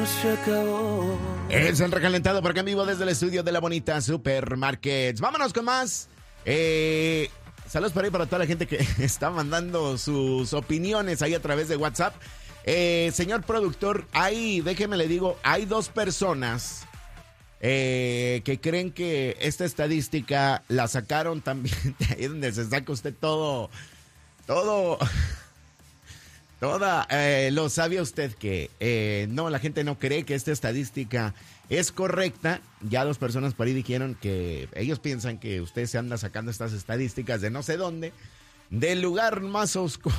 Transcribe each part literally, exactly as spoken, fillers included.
Se acabó. Es el recalentado porque en vivo desde el estudio de la bonita Supermarkets. Vámonos con más. Eh, saludos para ahí para toda la gente que está mandando sus opiniones ahí a través de WhatsApp. Eh, señor productor, ahí, déjeme le digo, hay dos personas eh, que creen que esta estadística la sacaron también de ahí donde se saca usted todo, todo... Toda, eh, lo sabía usted que eh, no, la gente no cree que esta estadística es correcta. Ya dos personas por ahí dijeron que ellos piensan que usted se anda sacando estas estadísticas de no sé dónde, del lugar más oscuro.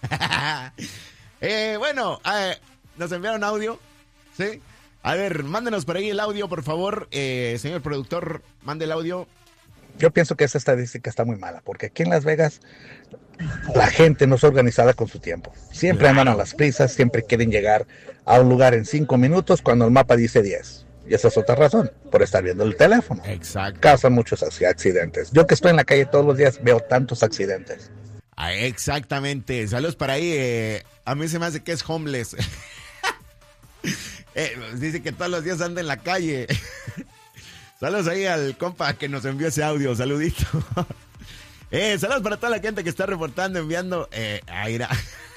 eh, bueno, eh, nos enviaron audio, ¿sí? A ver, mándenos por ahí el audio, por favor. Eh, señor productor, mande el audio. Yo pienso que esa estadística está muy mala, porque aquí en Las Vegas la gente no es organizada con su tiempo. Siempre andan a las prisas, siempre quieren llegar a un lugar en cinco minutos cuando el mapa dice diez. Y esa es otra razón, por estar viendo el teléfono. Exacto. Causan muchos accidentes. Yo que estoy en la calle todos los días veo tantos accidentes. Ah, exactamente. Saludos para ahí. Eh, a mí se me hace que es homeless. eh, dice que todos los días anda en la calle. Saludos ahí al compa que nos envió ese audio, saludito. eh, saludos para toda la gente que está reportando, enviando. Eh, aira.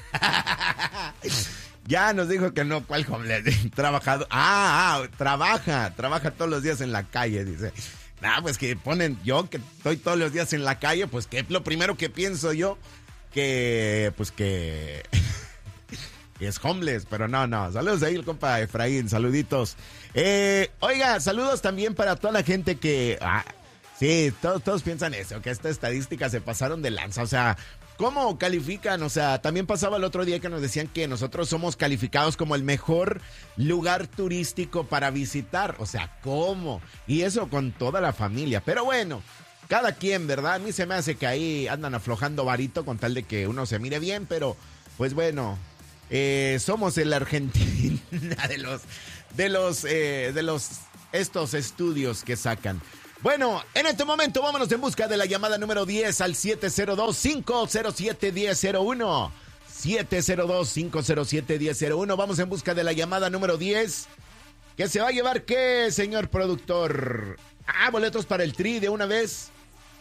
Ya nos dijo que no, ¿cuál homeless? Trabajado. Ah, ah, trabaja, trabaja todos los días en la calle, dice. Nah, pues que ponen, yo que estoy todos los días en la calle, pues que lo primero que pienso yo, que, pues que... es homeless, pero no, no. Saludos ahí el compa Efraín, saluditos. Eh, oiga, saludos también para toda la gente que... Ah, sí, todos, todos piensan eso, que esta estadística se pasaron de lanza. O sea, ¿cómo califican? O sea, también pasaba el otro día que nos decían que nosotros somos calificados como el mejor lugar turístico para visitar. O sea, ¿cómo? Y eso con toda la familia. Pero bueno, cada quien, ¿verdad? A mí se me hace que ahí andan aflojando varito con tal de que uno se mire bien, pero pues bueno... Eh, somos el Argentina de los de los eh, de los estos estudios que sacan. Bueno, en este momento vámonos en busca de la llamada número diez al siete cero dos, cinco cero siete, uno cero cero uno. siete cero dos, cinco cero siete, uno cero cero uno. Vamos en busca de la llamada número diez. ¿Qué se va a llevar qué, señor productor? Ah, boletos para el Tri de una vez.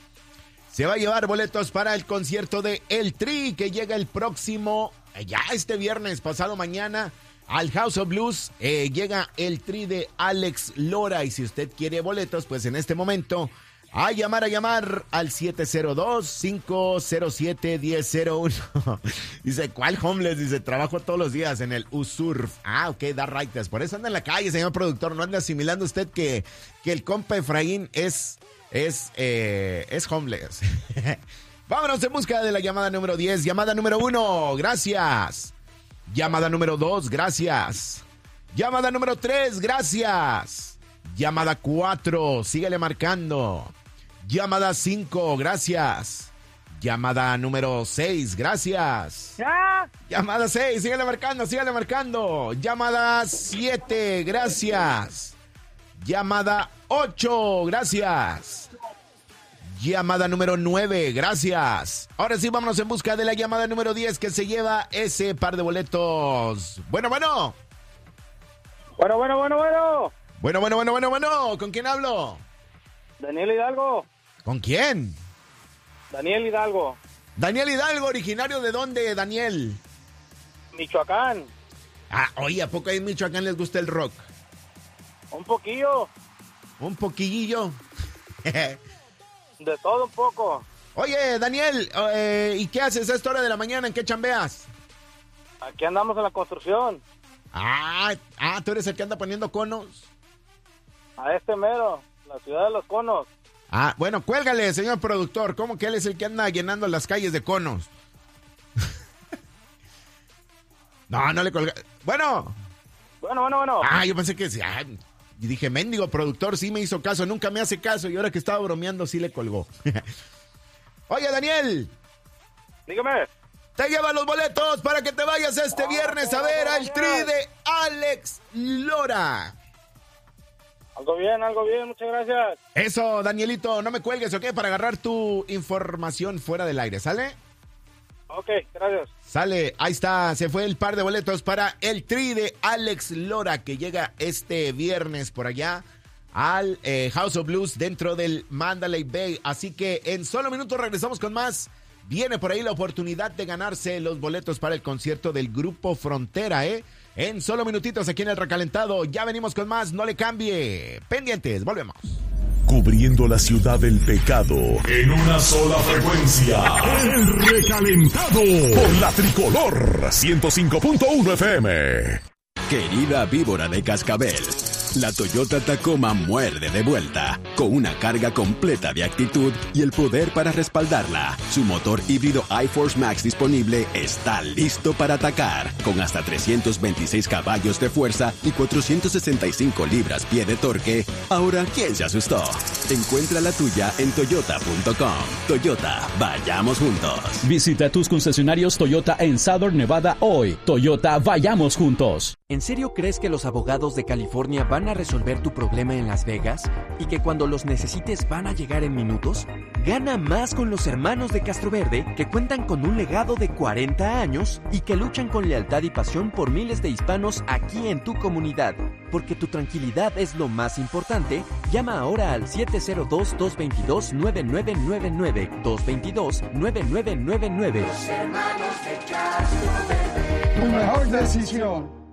Se va a llevar boletos para el concierto de El Tri que llega el próximo, ya este viernes, pasado mañana, al House of Blues. Eh, llega El Tri de Alex Lora y si usted quiere boletos, pues en este momento, a llamar, a llamar al siete cero dos, cinco cero siete, uno cero cero uno. Dice, ¿cuál homeless? Dice, trabajo todos los días en el U-Surf. Ah, ok, da raitas. Por eso anda en la calle, señor productor. No anda asimilando usted que, que el compa Efraín es... Es, eh, es homeless. Vámonos en busca de la llamada número diez. Llamada número uno, gracias. Llamada número dos, gracias. Llamada número tres, gracias. Llamada cuatro, síguele marcando. Llamada cinco, gracias. Llamada número seis, gracias. ¿Ya? Llamada seis, síguele marcando, síguele marcando. Llamada siete, gracias. Llamada ocho, gracias. Llamada número nueve, gracias. Ahora sí, vámonos en busca de la llamada número diez que se lleva ese par de boletos. Bueno, bueno. Bueno, bueno, bueno, bueno. Bueno, bueno, bueno, bueno, bueno. ¿Con quién hablo? Daniel Hidalgo. ¿Con quién? Daniel Hidalgo. Daniel Hidalgo, ¿originario de dónde, Daniel? Michoacán. Ah, oye, ¿a poco ahí en Michoacán les gusta el rock? Un poquillo. Un poquillillo. De todo un poco. Oye, Daniel, eh, ¿y qué haces a esta hora de la mañana? ¿En qué chambeas? Aquí andamos en la construcción. Ah, ah, ¿tú eres el que anda poniendo conos? A este mero, la ciudad de los conos. Ah, bueno, cuélgale, señor productor. ¿Cómo que él es el que anda llenando las calles de conos? No, no le colga. Bueno. Bueno, bueno, bueno. Ah, yo pensé que sí. Ah, y dije, mendigo productor, sí me hizo caso. Nunca me hace caso. Y ahora que estaba bromeando, sí le colgó. Oye, Daniel. Dígame. Te lleva los boletos para que te vayas este ah, viernes a ver al Tri de Alex Lora. Algo bien, algo bien, muchas gracias. Eso, Danielito, no me cuelgues, ¿ok? Para agarrar tu información fuera del aire, ¿sale? Ok, gracias. Sale, ahí está, se fue el par de boletos para el tri de Alex Lora, que llega este viernes por allá al eh, House of Blues dentro del Mandalay Bay. Así que en solo minutos regresamos con más. Viene por ahí la oportunidad de ganarse los boletos para el concierto del Grupo Frontera, ¿eh? En solo minutitos aquí en El Recalentado. Ya venimos con más, no le cambie. Pendientes, volvemos. Cubriendo la ciudad del pecado en una sola frecuencia. El Recalentado por la Tricolor ciento cinco punto uno F M. Querida víbora de cascabel, la Toyota Tacoma muerde de vuelta, con una carga completa de actitud y el poder para respaldarla. Su motor híbrido iForce Max disponible está listo para atacar, con hasta trescientos veintiséis caballos de fuerza y cuatrocientos sesenta y cinco libras-pie de torque. Ahora, ¿quién se asustó? Encuentra la tuya en toyota punto com. Toyota, vayamos juntos. Visita tus concesionarios Toyota en Southern Nevada hoy. Toyota, vayamos juntos. ¿En serio crees que los abogados de California van a resolver tu problema en Las Vegas y que cuando los necesites van a llegar en minutos? Gana más con los hermanos de Castroverde, que cuentan con un legado de cuarenta años y que luchan con lealtad y pasión por miles de hispanos aquí en tu comunidad. Porque tu tranquilidad es lo más importante, llama ahora al siete cero dos, dos dos dos, nueve nueve nueve nueve, dos dos dos, nueve nueve nueve nueve. Los hermanos de Castroverde. Tu mejor decisión.